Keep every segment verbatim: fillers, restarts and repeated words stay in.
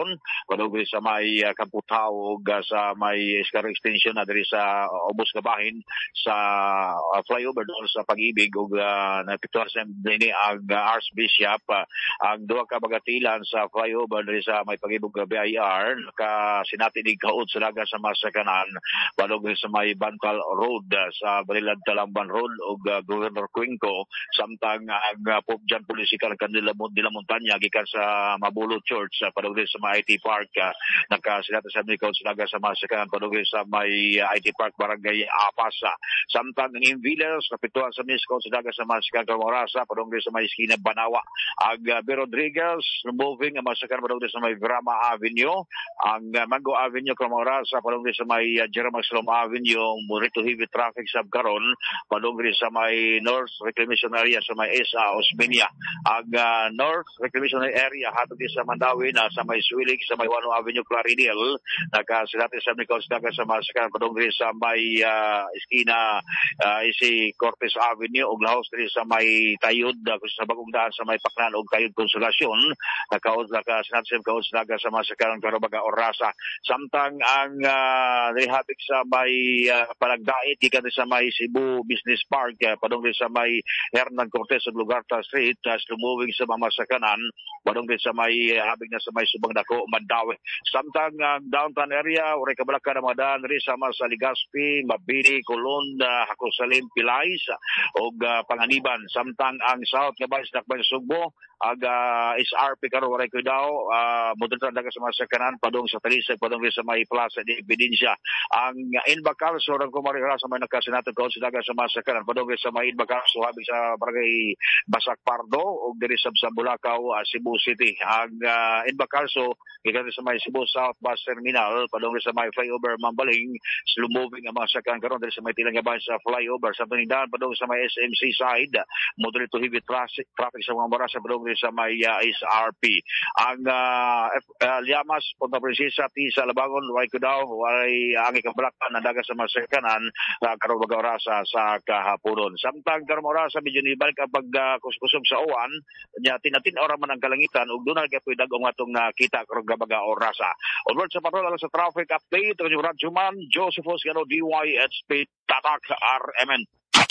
karon padung sa may uh, Kaputaw ug uh, sa may Escaro extension na diri sa uh, Obos Kabahin sa uh, flyover doon sa Pag-ibig ug uh, napituar sa dinhi ang uh, Archbishop uh, ang duha ka bagatilan sa flyover diri sa may Pag-ibig B I R ka sinati dig kaud sa daga sa masakanan padung sa may Bantal Road uh, sa Balilad Talamban Road ug uh, Governor Cuenco samtang ang uh, Pope John Polisical Candela de la Montaña gikan sa Mabulo Church uh, padung sa may I T Park uh, nakasinati sa Nicol sa daga sa masakanan padung sa may uh, I T Park Barangay Apasa samtang ang Invillas napituan sa Misco sa daga sa masakanan Camarasa padung sa may Esquina Banawa ang uh, B. Rodriguez moving ang masakanan padung sa may Grama Avenue ang uh, Mango Avenue Camarasa padung sa may uh, Jerome Slom Avenue murito heavy traffic sab karon padung sa may North Reclamation Area sa may S A Osmeña ang uh, North Reclamation Area hatod sa Mandawi na sa may Suwilig sa may Wano Avenue Claridel nakasilati sa Nicol sa daga sa masakanan padung sa may uh, Esquina uh, isi Cortes Avenue ug lahos diri sa may Tayud uh, sa bagong daan sa may Paklan ug Tayud Consolacion nakaud naka sinatsem kaud sa daga sa masakanan Karubaga Orasa samtang ang uh, rehabik sa may uh, palagdait gikan sa may Cebu Business Park uh, padung sa may Hernan Cortez ug Lugarta Street uh, moving sa mga masakanan padung sa may uh, habig na sa may Subang Dako Mandawi samtang ang uh, downtown area uri kabalaka na mga daan ri sa mga Ligaspi Mabini Colon uh, Hakosalim Pilais ug uh, Panganiban samtang ang South Cabay Nakban Sugbo aga S R P karon wala ko daw uh, moderna daga sa masakanan padung sa Talisay padung sa may Plaza de Evidencia ang uh, Inbacal so rang kumarira sa may nakasinato ko sa daga sa masakanan padung sa may Inbacal so habig sa barangay Basak Pardo ug diri sa Bulacau uh, Cebu City ang uh, Inbacal so gikan sa may Cebu South Bus Terminal padung sa may flyover Mambaling slow moving ang masakanan karon diri sa may Tilanggaban sa flyover sa Trinidad padung sa may S M C side moderate to heavy traffic traffic sa mga barasa padung sa may uh, S R P ang uh, uh, Liamas Punta Princesa ti sa Labangon way ko daw way ang ikabalakan na daga sa masakanan uh, karon baga orasa sa kahaponon samtang karon orasa medyo nibalik ang pagkuskusog uh, sa uwan nya tinatin ora man ang kalangitan ug dunay kay pwede dagong atong nakita karon baga orasa onward sa patrol sa traffic update ug yung Radyoman Josephus Gano D Y H P Tatak R M N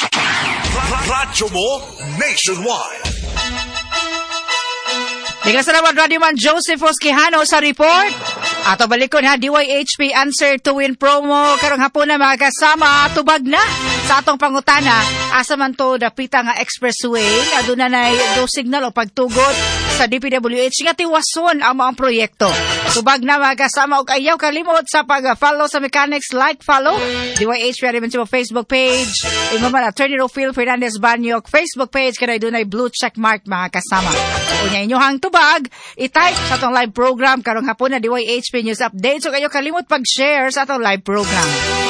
Radyo mo nationwide. Dengan salamat Radyoman Josephus Quijano sa report. Ato balikon ha, D Y H P Answer to Win promo. Karong hapon na mga kasama, tubag na sa atong pangutana. Asa man to dapita nga expressway. Aduna na do signal o pagtugot sa D P W H nga tiwason ang mga proyekto. Tubag na mga kasama og ayaw kalimot sa pag-follow sa mechanics, like, follow. D Y H P rin sa Facebook page. Ingo man Attorney Rofil Fernandez Banyok Facebook page kanay dunay blue check mark mga kasama. Unya inyohang tubag, i-type sa atong live program karong hapon na D Y H P News Update. So kayo kalimot pag-share sa atong live program.